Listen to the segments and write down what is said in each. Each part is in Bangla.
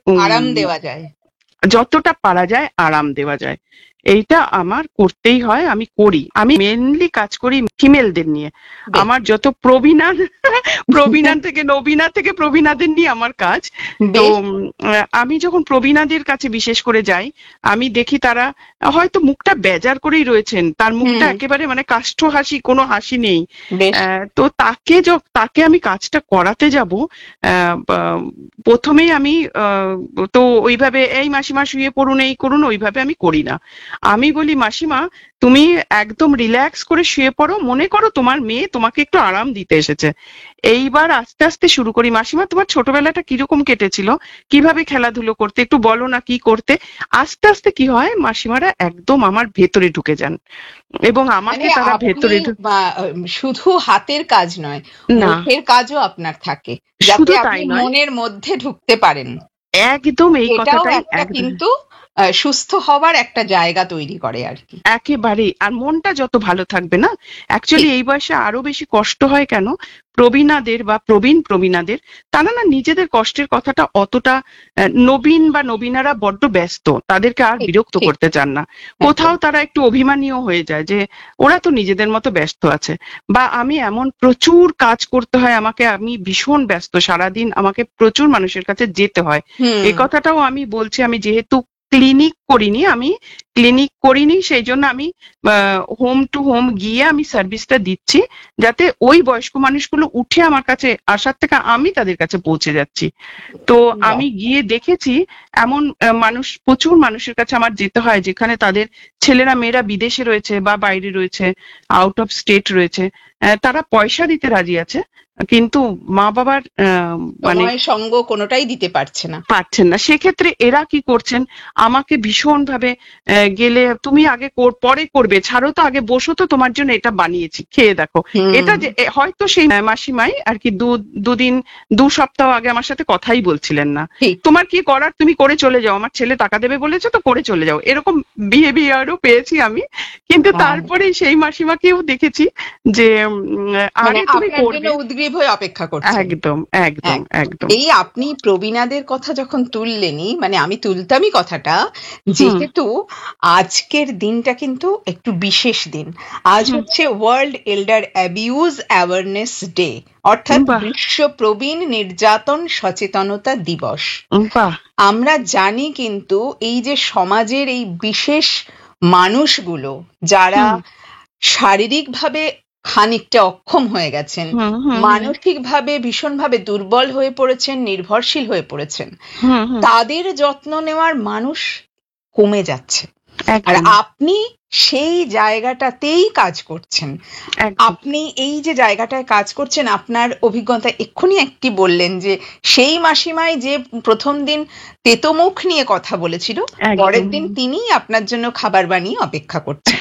আরাম দেওয়া যায়, যতটা পারা যায় আরাম দেওয়া যায়, এইটা আমার করতেই হয়, আমি করি। আমি মেনলি কাজ করি ফিমেলদের নিয়ে। আমার যত প্রবীণা থেকে নবীনা থেকে প্রবীণাদের নিয়ে আমার কাজ। তো আমি যখন প্রবীণাদের কাছে বিশেষ করে যাই, আমি দেখি তারা হয়তো মুখটা বেজার করেই রয়েছেন, তার মুখটা একেবারে মানে কাষ্ঠ হাসি, কোনো হাসি নেই। তো তাকে আমি কাজটা করাতে যাব, প্রথমেই আমি তো ওইভাবে এই মাসিমা শুয়ে পড়ুন, এই করুন, ওইভাবে আমি করি না। আমি বলি মাসিমা তুমি একদম রিল্যাক্স করে শুয়ে পড়ো, মনে করো তোমার মেয়ে তোমাকে একটু আরাম দিতে এসেছে। এইবার আস্তে আস্তে শুরু করি, মাসিমা তোমার ছোটবেলাটা কিরকম কেটেছিল, কিভাবে খেলাধুলো করতে, একটু বলো না কি করতে। আস্তে আস্তে কি হয়, মাসিমারা একদম আমার ভেতরে ঢুকে যান এবং আমাকে তারা ভেতরে শুধু হাতের কাজ নয়, মুখের কাজও আপনার থাকে, শুধু যাতে তাই আপনি নয়, মনের মধ্যে ঢুকতে পারেন। একদম এই কথাটাই কিন্তু সুস্থ হওয়ার একটা জায়গা তৈরি করে আর কি। একেবারে। আর মনটা যত ভালো থাকবে না, অ্যাকচুয়ালি এই বয়সে আরো বেশি কষ্ট হয় কেন, প্রবীণাদের বা প্রবীণাদের, তারা না নিজেদের কষ্টের কথাটা অতটা, নবীন বা নবীনারা বড্ড ব্যস্ত, তাদেরকে আর বিরক্ত করতে চান না। কোথাও তারা একটু অভিমানীয় হয়ে যায় যে ওরা তো নিজেদের মতো ব্যস্ত আছে, বা আমি এমন প্রচুর কাজ করতে হয় আমাকে, আমি ভীষণ ব্যস্ত, সারাদিন আমাকে প্রচুর মানুষের কাছে যেতে হয়। এই কথাটাও আমি বলছি, আমি যেহেতু ক্লিনিক করিনি সেই জন্য আমি হোম টু হোম গিয়ে আমি সার্ভিসটা দিচ্ছি, যাতে ওই বয়স্ক মানুষগুলো উঠে আমার কাছে আসার থেকে আমি তাদের কাছে পৌঁছে যাচ্ছি। তো আমি গিয়ে দেখেছি এমন প্রচুর মানুষের কাছে আমার যেতে হয় যেখানে তাদের ছেলেরা মেয়েরা বিদেশে রয়েছে বা বাইরে রয়েছে, আউট অফ স্টেট রয়েছে, তারা পয়সা দিতে রাজি আছে কিন্তু মা বাবার মানে সঙ্গ কোনোটাই দিতে পারছেন না। সেক্ষেত্রে এরা কি করছেন, আমাকে ভীষণ ভাবে গেলে তুমি আগে পরে করবে, ছাড়ো তো, আগে বসো তো, তোমার জন্য এটা বানিয়েছি, খেয়ে দেখো। এটা যে হয়তো সেই মাসিমাই আর কি দু সপ্তাহ আগে আমার সাথে কথাই বলছিলেন না, তোমার কি করার তুমি করে চলে যাও, আমার ছেলে টাকা দেবে বলেছে তো করে চলে যাও, এরকম বিহেভিয়ারও পেয়েছি আমি। কিন্তু তারপরে সেই মাসিমাকেও দেখেছি যে আরে তুমি করবে, উদ্গ্রীব হয়ে অপেক্ষা করছে। একদম একদম একদম। এই আপনি প্রবীণাদের কথা যখন তুললেনই, মানে আমি তুলতামই কথাটা, যেহেতু আজকের দিনটা কিন্তু একটু বিশেষ দিন। আজ হচ্ছে ওয়ার্ল্ড এল্ডার অ্যাবিউজ অ্যাওয়ারনেস ডে, অর্থাৎ বিশ্ব প্রবীণ নির্যাতন সচেতনতা দিবস। আমরা জানি কিন্তু এই যে সমাজের এই বিশেষ মানুষগুলো যারা শারীরিকভাবে খানিকটা অক্ষম হয়ে গেছেন, মানসিকভাবে ভীষণভাবে দুর্বল হয়ে পড়েছেন, নির্ভরশীল হয়ে পড়েছেন, তাদের যত্ন নেওয়ার মানুষ কমে যাচ্ছে। আর আপনি সেই জায়গাটাতেই কাজ করছেন। আপনি এই যে জায়গাটায় কাজ করছেন, আপনার অভিজ্ঞতা এক্ষুনি একটি বললেন যে সেই মাসিমাই যে প্রথম দিন তেতোমুখ নিয়ে কথা বলেছিল, পরের দিন তিনিই আপনার জন্য খাবার বানিয়ে অপেক্ষা করছেন।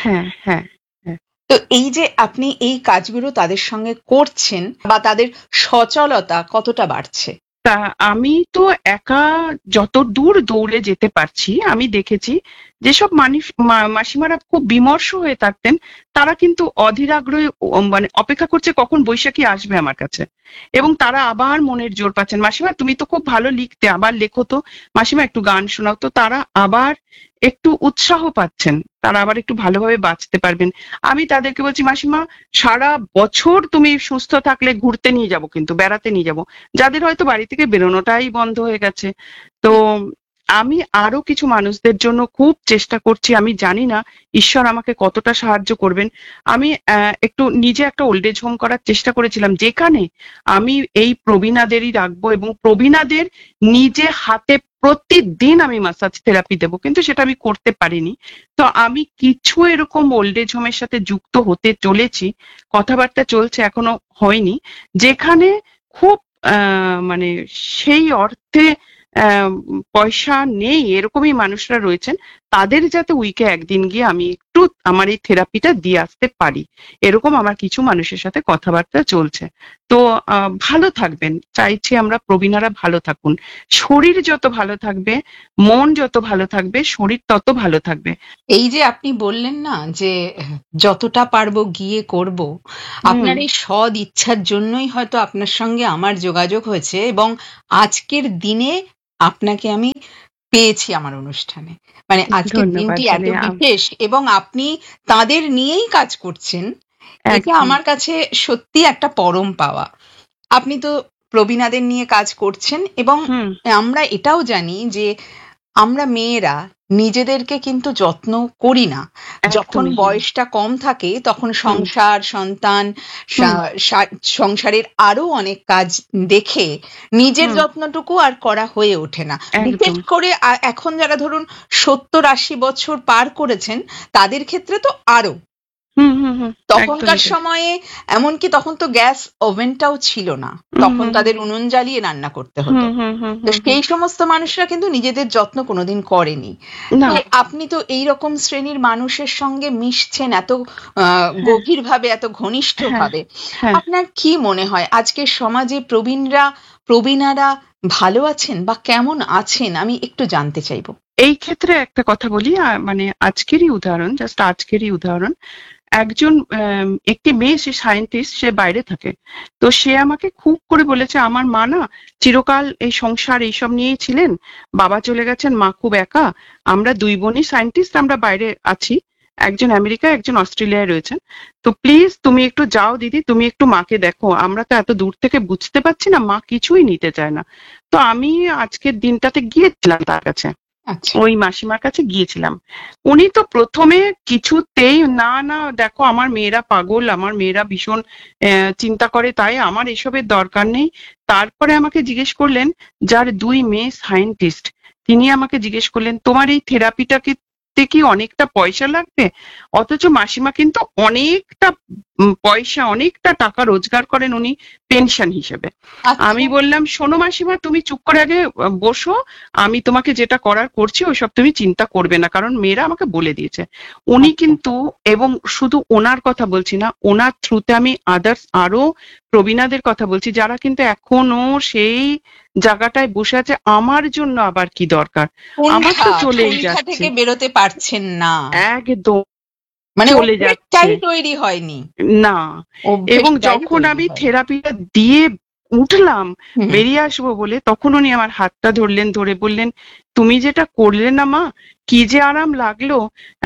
তো এই যে আপনি এই কাজগুলো তাদের সঙ্গে করছেন, বা তাদের সচলতা কতটা বাড়ছে? তা আমি তো একা যত দূর দৌড়ে যেতে পারছি, আমি দেখেছি যেসব মাসিমারা খুব বিমর্ষ হয়ে থাকতেন, তারা কিন্তু অধীর আগ্রহে মানে অপেক্ষা করছে কখন বৈশাখী আসবে আমার কাছে, এবং তারা আবার মনের জোর পাচ্ছেন, মাসিমা তুমি তো খুব ভালো লিখতে, আবার লেখো তো, মাসিমা একটু গান শোনাও তো, তারা আবার একটু উৎসাহ পাচ্ছেন, তারা আবার একটু ভালোভাবে বাঁচতে পারবেন। আমি তাদেরকে বলছি মাসিমা সারা বছর তুমি সুস্থ থাকলে ঘুরতে নিয়ে যাব, কিন্তু বেড়াতে নিয়ে যাব, যাদের হয়তো বাড়ি থেকে বেরোনোটাই বন্ধ হয়ে গেছে। তো আমি আরো কিছু মানুষদের জন্য খুব চেষ্টা করছি, আমি জানি না ঈশ্বর আমাকে কতটা সাহায্য করবেন। আমি একটু নিজে একটা ওল্ড এজ হোম করার চেষ্টা করেছিলাম, যেখানে আমি এই প্রবীণাদেরই রাখবো এবং প্রবীণাদের নিজে হাতে প্রতিদিন আমি মাসাজ থেরাপি দেবো, কিন্তু সেটা আমি করতে পারিনি। তো আমি কিছু এরকম ওল্ড এজ হোমের সাথে যুক্ত হতে চলেছি, কথাবার্তা চলছে, এখনো হয়নি, যেখানে খুব মানে সেই অর্থে পয়সা নেই এরকমই মানুষরা রয়েছেন, তাদের যাতে উইকে একদিন গিয়ে আমি একটু আমার এই থেরাপিটা দিয়ে আসতে পারি, এরকম আমার কিছু মানুষের সাথে কথাবার্তা চলছে। তো ভালো থাকবেন চাইছি আমরা, প্রবীণারা ভালো থাকুন, শরীর যত ভালো থাকবে, মন যত ভালো থাকবে, শরীর তত ভালো থাকবে। এই যে আপনি বললেন না যে যতটা পারবো গিয়ে করব, আপনার এই সৎ ইচ্ছার জন্যই হয়তো আপনার সঙ্গে আমার যোগাযোগ হয়েছে, এবং আজকের দিনে আপনাকে আমি পেয়েছি আমার অনুষ্ঠানে। মানে আজকের ধন্যবাদ দিনটি এত জানাই। বিশেষ এবং আপনি তাদের নিয়েই কাজ করছেন, এটা একদম। আমার কাছে সত্যি একটা পরম পাওয়া। আপনি তো প্রবীণাদের নিয়ে কাজ করছেন এবং হুম। আমরা এটাও জানি যে আমরা মেয়েরা নিজেদেরকে কিন্তু যত্ন করি না। যখন একদমই। বয়সটা কম থাকে তখন হুম। সংসার, সন্তান, হুম। সংসারের আরো অনেক কাজ দেখে নিজের হুম। যত্নটুকু আর করা হয়ে ওঠে না। বিশেষ একদম। করে এখন যারা ধরুন 70-80 বছর পার করেছেন তাদের ক্ষেত্রে তো আরো। হুম। হুম। হুম। তখনকার একদমই তাই। সময়ে এমনকি তখন তো গ্যাস ওভেনটাও ছিল না, হুম। তখন হুম। তাদের উনুন জ্বালিয়ে রান্না করতে হতো। হুম। হুম। হুম। তো হুম। হুম। সেই সমস্ত মানুষরা কিন্তু নিজেদের যত্ন কোনোদিন করেনি। না। তো আপনি তো এইরকম শ্রেণীর মানুষের সঙ্গে মিশছেন এত হ্যাঁ। গভীরভাবে, এত হ্যাঁ। ঘনিষ্ঠভাবে। হ্যাঁ। আপনার কি মনে হয় আজকের সমাজে প্রবীণারা ভালো আছেন বা কেমন আছেন, আমি একটু জানতে চাইবো। এই ক্ষেত্রে একটা কথা বলি, মানে আজকেরই উদাহরণ, জাস্ট আজকেরই উদাহরণ। একজন একটি মেয়ে, সে সায়েন্টিস্ট, সে বাইরে থাকে। তো সে আমাকে খুব করে বলেছে, আমার মা না চিরকাল এই সংসার এইসব নিয়েই ছিলেন, বাবা চলে গেছেন, মা খুব একা, আমরা দুই বোনই সায়েন্টিস্ট, আমরা বাইরে আছি, একজন আমেরিকায় একজন অস্ট্রেলিয়ায় রয়েছেন, তো প্লিজ তুমি একটু যাও দিদি, তুমি একটু মাকে দেখো, আমরা তো এত দূর থেকে বুঝতে পারছি না, মা কিছুই নিতে চায় না। তো আমি আজকের দিনটাতে গিয়েছিলাম তার কাছে, আচ্ছা। ওই মাসিমার কাছে গিয়েছিলাম। উনি তো প্রথমে কিছুতেই না, না দেখো আমার মেয়েরা পাগল, আমার মেয়েরা ভীষণ চিন্তা করে, তাই আমার এসবের দরকার নেই। তারপরে আমাকে জিজ্ঞেস করলেন, যার দুই মেয়ে সায়েন্টিস্ট, তিনি আমাকে জিজ্ঞেস করলেন, তোমার এই থেরাপিটাকে তে কি অনেকটা পয়সা লাগবে? অথচ মাসিমা কিন্তু অনেকটা পয়সা, অনেকটা টাকা রোজগার করেন উনি পেনশন হিসেবে। আচ্ছা। আমি বললাম, শোনো মাসিমা, তুমি চুপ করে আগে বসো, আমি তোমাকে যেটা করার করছি ওইসব তুমি চিন্তা করবে না, কারণ মেয়েরা আমাকে বলে দিয়েছে। উনি আচ্ছা। কিন্তু, এবং শুধু ওনার কথা বলছি না, ওনার থ্রুতে আমি আদার্স আরো প্রবীণাদের কথা বলছি, যারা কিন্তু এখনো সেই জায়গাটায় বসে আছে, আমার জন্য আবার কি দরকার, আমার তো চলেই কুণ্ঠা যাচ্ছে। থেকে বেরোতে পারছেন না, একদম মানে চলে যাচ্ছে। অভ্যেসটাই তৈরি হয়নি। না। এবং অভ্যেসটাই যখন তৈরি আমি হয়নি। থেরাপিটা দিয়ে উঠলাম হুম। বেরিয়ে আসবো বলে, তখন উনি আমার হাতটা ধরলেন, ধরে বললেন, তুমি যেটা করলে না মা, কি যে আরাম লাগলো,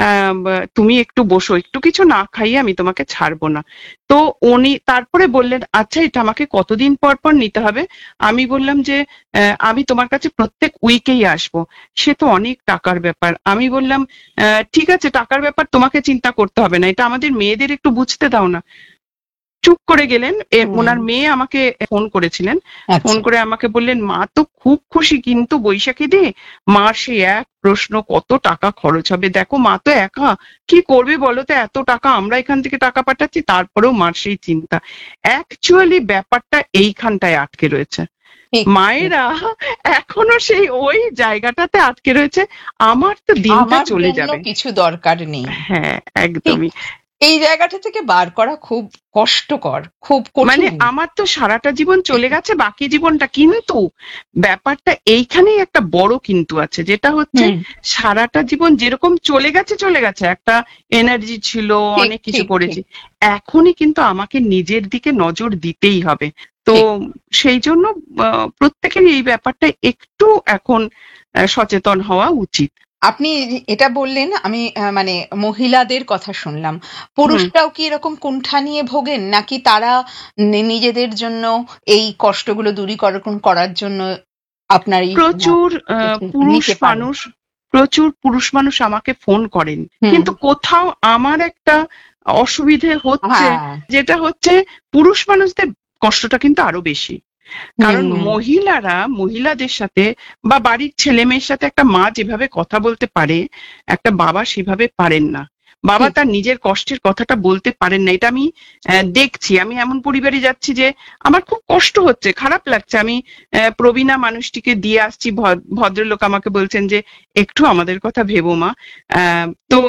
তুমি একটু বসো, একটু কিছু না খাইয়ে আমি তোমাকে ছাড়বো না। তো উনি তারপরে বললেন, আচ্ছা এটা আমাকে কতদিন পর পর নিতে হবে? আমি বললাম যে আমি তোমার কাছে প্রত্যেক উইকেই আসবো। সে তো অনেক টাকার ব্যাপার। আমি বললাম, ঠিক আছে, টাকার ব্যাপার তোমাকে চিন্তা করতে হবে না, এটা আমাদের মেয়েদের একটু বুঝতে দাও না। চুপ করে গেলেন। হুম। ওনার মেয়ে আমাকে ফোন করেছিলেন, ফোন আচ্ছা। করে আমাকে বললেন, মা তো খুব খুশি, কিন্তু বৈশাখী দি, মার সেই এক প্রশ্ন, কত টাকা খরচ হবে, দেখো মা তো একা, কি করবে বলো তো, এত টাকা আমরা এখান থেকে টাকা পাঠাচ্ছি, তারপরেও মার সেই চিন্তা। অ্যাকচুয়ালি ব্যাপারটা এইখানটায় আটকে রয়েছে, ঠিক ঠিক। মায়েরা এখনো সেই ওই জায়গাটাতে আটকে রয়েছে, আমার তো দিনটা আমার চলে জন্য যাবে। কিছু দরকার নেই। হ্যাঁ, ঠিক। একদমই। এই জায়গাটা থেকে বার করা খুব কষ্টকর, খুব মানে কঠিন। আমার তো সারাটা জীবন চলে গেছে, বাকি জীবনটা, কিন্তু ব্যাপারটা এইখানেই একটা বড় কিন্তু আছে, যেটা হচ্ছে হুম। সারাটা জীবন যেরকম চলে গেছে চলে গেছে, একটা এনার্জি ছিল, ঠিক অনেক কিছু ঠিক ঠিক করেছি, এখনই কিন্তু আমাকে নিজের দিকে নজর দিতেই হবে। তো ঠিক। সেই জন্য প্রত্যেকেরই এই ব্যাপারটা একটু এখন সচেতন হওয়া উচিত। আপনি এটা বললেন, আমি মানে মহিলাদের কথা শুনলাম, হুম। পুরুষরাও কি এরকম কুণ্ঠা নিয়ে ভোগেন, নাকি তারা নিজেদের জন্য এই কষ্টগুলো দূরীকরণ করার জন্য আপনার এই প্রচুর পুরুষ নিতে পারেন? মানুষ, প্রচুর পুরুষ মানুষ আমাকে ফোন করেন, হুম। কিন্তু কোথাও আমার একটা অসুবিধে হচ্ছে, হ্যাঁ। যেটা হচ্ছে পুরুষ মানুষদের কষ্টটা কিন্তু আরো বেশি। কারণ হুম। মহিলাদের সাথে বা বাড়ির ছেলে মেয়ের সাথে একটা মা যেভাবে কথা বলতে পারে, একটা বাবা সেভাবে পারেন না। বাবা ঠিক। তার নিজের কষ্টের কথাটা বলতে পারেন না, এটা আমি দেখছি। আমি এমন পরিবারে যাচ্ছি যে আমার খুব কষ্ট হচ্ছে, খারাপ লাগছে। আমি প্রবীণা মানুষটিকে দিয়ে আসছি, ভদ্রলোক আমাকে বলছেন যে একটু আমাদের কথা ভেবো মা। তো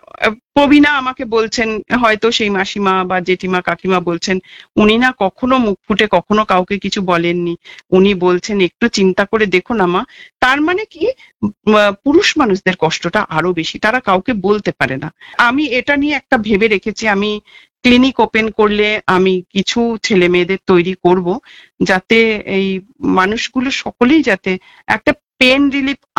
প্রবীণা আমাকে বলছেন, হয়তো সেই মাসিমা বা জেঠিমা কাকিমা বলছেন, উনি না কখনো মুখ ফুটে কখনো কাউকে কিছু বলেননি, উনি বলছেন একটু চিন্তা করে দেখো না মা। তার মানে কি, পুরুষ মানুষদের কষ্টটা আরো বেশি, তারা কাউকে বলতে পারে না। আমি এটা নিয়ে একটা ভেবে রেখেছি, আমি ক্লিনিক ওপেন করলে আমি কিছু ছেলে মেয়েদের তৈরি করব, যাতে এই মানুষগুলো সকলেই যাতে একটা পেন রিলিফ